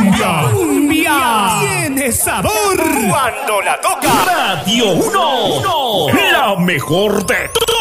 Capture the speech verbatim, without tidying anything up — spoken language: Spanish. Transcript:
cumbia. Cumbia. Tiene sabor. Cuando la toca Radio uno, la mejor de